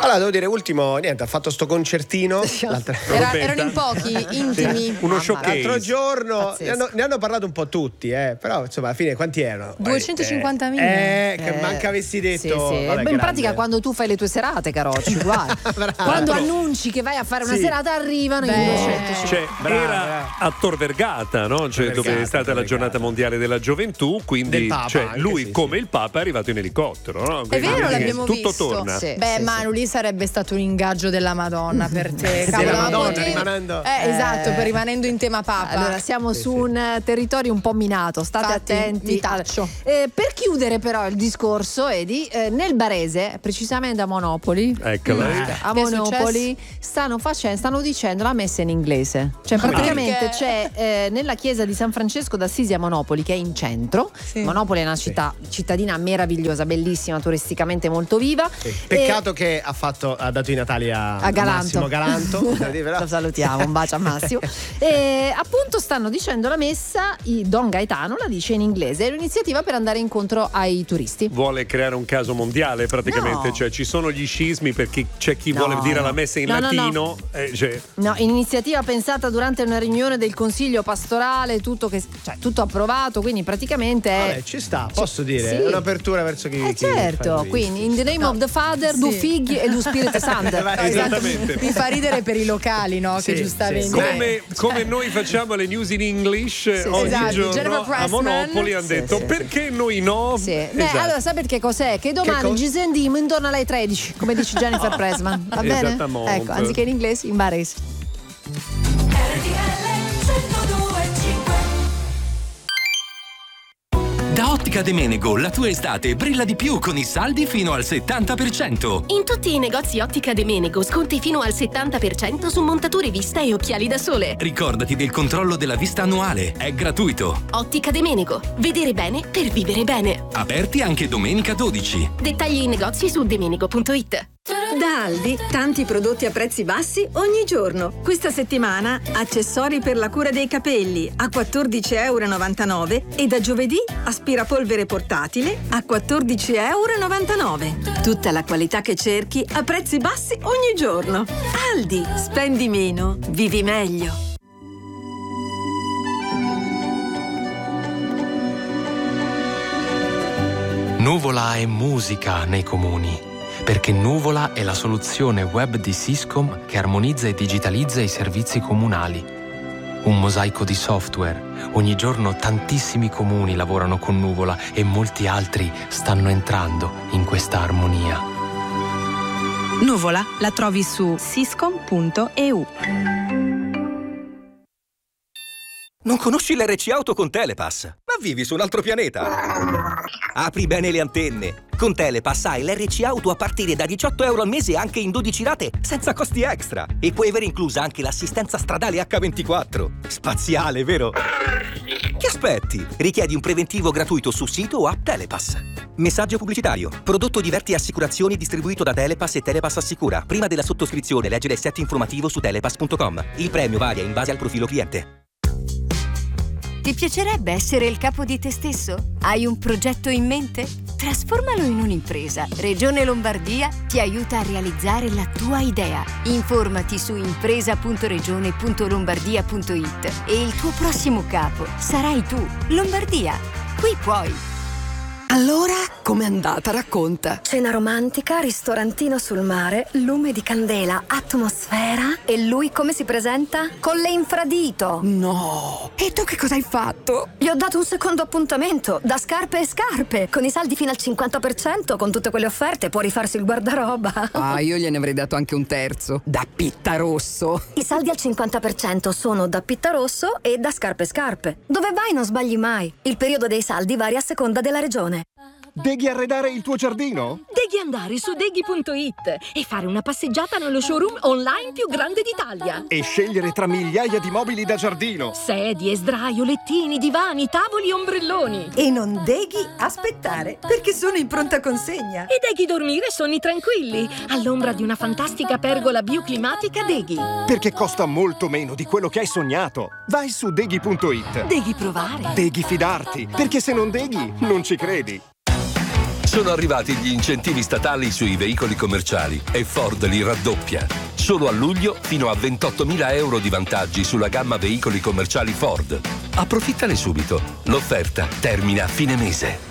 Allora, devo dire, ultimo, niente, ha fatto sto concertino. Erano in pochi, intimi. Uno showcase. L'altro giorno ne hanno parlato un po' tutti, però insomma, alla fine quanti erano? 250.000. Che manca avessi detto. Sì. Vabbè, in pratica quando tu fai le tue serate, Carocci, uguale. Quando annunci che vai a fare una serata arrivano in 250. Cioè, era a Tor Vergata, no? Cioè, dove è stata la giornata mondiale della gioventù, quindi Papa, lui come il Papa è arrivato in elicottero, no? È vero, l'abbiamo tutto visto. torna. Manu, lì sarebbe stato un ingaggio della Madonna per te. Della Madonna, rimanendo. Esatto, rimanendo in tema Papa. Allora, siamo su un territorio un po' minato, state attenti. Vi taccio. Per chiudere però il discorso, Edi, nel Barese, precisamente a Monopoli, a Monopoli stanno dicendo la messa in inglese. Cioè praticamente c'è nella chiesa di San Francesco d'Assisi a Monopoli, che è in centro. Monopoli è una cittadina meravigliosa, bellissima, turisticamente molto viva. Peccato che ha dato i Natali a Galanto. Massimo Galanto. Lo salutiamo, un bacio a Massimo. E appunto stanno dicendo la messa, Don Gaetano la dice in inglese, è un'iniziativa per andare incontro ai turisti. Vuole creare un caso mondiale praticamente, cioè ci sono gli scismi perché c'è chi vuole dire la messa in latino. No, iniziativa pensata durante una riunione del consiglio pastorale, tutto approvato, quindi praticamente Vabbè, ci sta, posso dire, è un'apertura verso chi certo, quindi in the name of the Father, do figli e do Spirito Santo. Esattamente. Mi fa ridere per i locali, no? Che giustamente come noi facciamo le news in English ogni giorno Jennifer a Monopoli hanno detto perché noi no? Esatto. Allora sapete che cos'è? Che domani ci sentiamo intorno alle 13, come dice Jennifer Pressman, va bene? Ecco, anziché in inglese, in barese. Da Ottica De Menego la tua estate brilla di più con i saldi fino al 70%. In tutti i negozi Ottica De Menego sconti fino al 70% su montature vista e occhiali da sole. Ricordati del controllo della vista annuale, è gratuito. Ottica De Menego, vedere bene per vivere bene. Aperti anche domenica 12. Dettagli in negozi su demenego.it. Da Aldi, tanti prodotti a prezzi bassi ogni giorno. Questa settimana, accessori per la cura dei capelli a 14,99 € e da giovedì aspirapolvere portatile a 14,99 €. Tutta la qualità che cerchi a prezzi bassi ogni giorno. Aldi, spendi meno, vivi meglio. Nuvola è musica nei comuni. Perché Nuvola è la soluzione web di Syscom che armonizza e digitalizza i servizi comunali. Un mosaico di software. Ogni giorno tantissimi comuni lavorano con Nuvola e molti altri stanno entrando in questa armonia. Nuvola la trovi su syscom.eu. Non conosci l'RC Auto con Telepass, ma vivi su un altro pianeta. Apri bene le antenne. Con Telepass hai l'RC Auto a partire da 18 € al mese anche in 12 rate senza costi extra. E puoi avere inclusa anche l'assistenza stradale H24. Spaziale, vero? Che aspetti? Richiedi un preventivo gratuito su sito o app Telepass. Messaggio pubblicitario. Prodotto Diverti Assicurazioni distribuito da Telepass e Telepass Assicura. Prima della sottoscrizione leggere il set informativo su telepass.com. Il premio varia in base al profilo cliente. Ti piacerebbe essere il capo di te stesso? Hai un progetto in mente? Trasformalo in un'impresa. Regione Lombardia ti aiuta a realizzare la tua idea. Informati su impresa.regione.lombardia.it e il tuo prossimo capo sarai tu. Lombardia, qui puoi. Allora, com'è andata? Racconta. Cena romantica, ristorantino sul mare, lume di candela, atmosfera. E lui come si presenta? Con le infradito. No! E tu che cosa hai fatto? Gli ho dato un secondo appuntamento, da scarpe e scarpe. Con i saldi fino al 50%, con tutte quelle offerte, può rifarsi il guardaroba. Ah, io gliene avrei dato anche un terzo. Da Pittarosso. I saldi al 50% sono da Pittarosso e da scarpe e scarpe. Dove vai non sbagli mai. Il periodo dei saldi varia a seconda della regione. Deghi arredare il tuo giardino? Devi andare su deghi.it e fare una passeggiata nello showroom online più grande d'Italia. E scegliere tra migliaia di mobili da giardino. Sedie, sdraio, lettini, divani, tavoli e ombrelloni. E non devi aspettare, perché sono in pronta consegna. E devi dormire sonni tranquilli, all'ombra di una fantastica pergola bioclimatica Deghi. Perché costa molto meno di quello che hai sognato. Vai su deghi.it. Devi provare. Devi fidarti, perché se non deghi, non ci credi. Sono arrivati gli incentivi statali sui veicoli commerciali e Ford li raddoppia. Solo a luglio fino a 28.000 euro di vantaggi sulla gamma veicoli commerciali Ford. Approfittane subito. L'offerta termina a fine mese.